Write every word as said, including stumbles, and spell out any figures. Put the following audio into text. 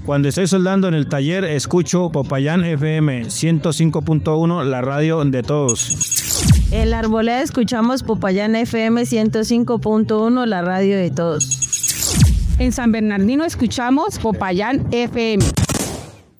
Cuando estoy soldando en el taller, escucho Popayán F M ciento cinco punto uno, la radio de todos. En la Arboleda escuchamos Popayán F M ciento cinco punto uno, la radio de todos. En San Bernardino escuchamos Popayán F M.